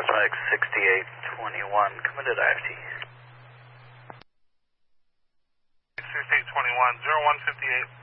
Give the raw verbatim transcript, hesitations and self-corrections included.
Cosmetic sixty-eight twenty-one, committed I F T. sixty-eight twenty-one, zero one fifty-eight.